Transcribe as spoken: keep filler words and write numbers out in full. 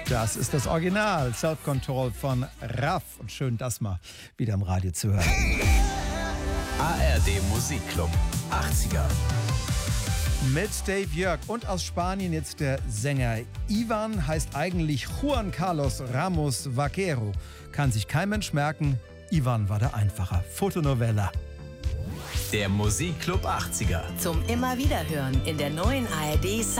Das ist das Original Self-Control von Raff. Und schön, das mal wieder im Radio zu hören. A R D Musikclub achtziger. Mit Dave Jörg und aus Spanien jetzt der Sänger Ivan, heißt eigentlich Juan Carlos Ramos Vaquero. Kann sich kein Mensch merken, Ivan war der Einfacher. Fotonovella. Der Musikclub achtziger. Zum immer wieder hören in der neuen A R D